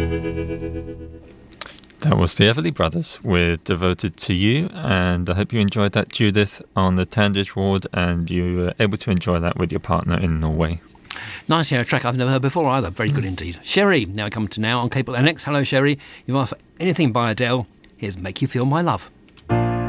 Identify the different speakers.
Speaker 1: That was the Everly Brothers with Devoted to You, and I hope you enjoyed that, Judith, on the Tandridge Ward, and you were able to enjoy that with your partner in Norway.
Speaker 2: Nice, a track I've never heard before either. Very good indeed. Sherry, now come to now on Cable NX. Hello, Sherry. You've asked for anything by Adele. Here's Make You Feel My Love.